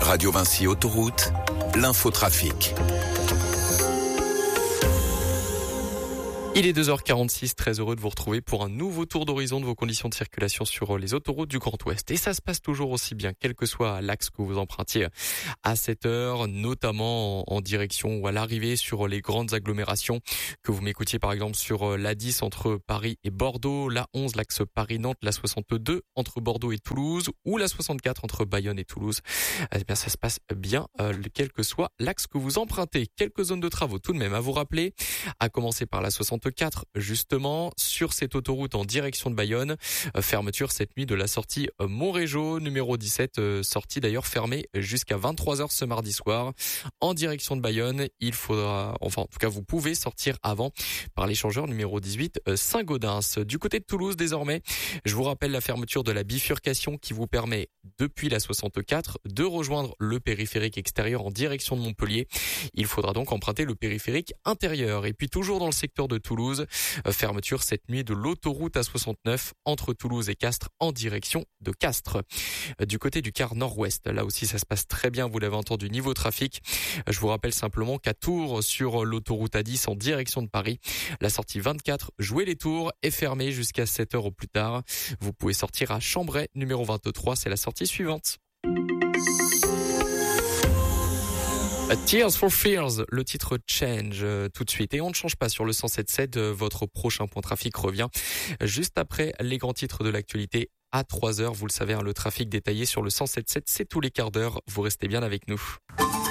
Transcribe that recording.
Radio Vinci Autoroute, l'infotrafic. Il est 2h46, très heureux de vous retrouver pour un nouveau tour d'horizon de vos conditions de circulation sur les autoroutes du Grand Ouest. Et ça se passe toujours aussi bien, quel que soit l'axe que vous empruntiez à cette heure, notamment en direction ou à l'arrivée sur les grandes agglomérations, que vous m'écoutiez par exemple sur la 10 entre Paris et Bordeaux, la 11 l'axe Paris-Nantes, la 62 entre Bordeaux et Toulouse, ou la 64 entre Bayonne et Toulouse. Eh bien, ça se passe bien, quel que soit l'axe que vous empruntez. Quelques zones de travaux tout de même à vous rappeler, à commencer par la 64, justement, sur cette autoroute en direction de Bayonne. Fermeture cette nuit de la sortie Montrégeau, numéro 17, sortie d'ailleurs fermée jusqu'à 23h ce mardi soir. En direction de Bayonne, il faudra, enfin en tout cas vous pouvez sortir avant par l'échangeur numéro 18 Saint-Gaudens. Du côté de Toulouse désormais, je vous rappelle la fermeture de la bifurcation qui vous permet depuis la 64 de rejoindre le périphérique extérieur en direction de Montpellier. Il faudra donc emprunter le périphérique intérieur. Et puis toujours dans le secteur de Toulouse, fermeture cette nuit de l'autoroute A69 entre Toulouse et Castres en direction de Castres. Du côté du quart nord-ouest, là aussi ça se passe très bien, vous l'avez entendu, niveau trafic. Je vous rappelle simplement qu'à Tours, sur l'autoroute A10 en direction de Paris, la sortie 24, jouez les tours, est fermée jusqu'à 7h au plus tard. Vous pouvez sortir à Chambray, numéro 23, c'est la sortie suivante. Tears for Fears, le titre Change tout de suite. Et on ne change pas sur le 107.7, votre prochain point trafic revient juste après les grands titres de l'actualité à 3h. Vous le savez, le trafic détaillé sur le 107.7, c'est tous les quarts d'heure. Vous restez bien avec nous.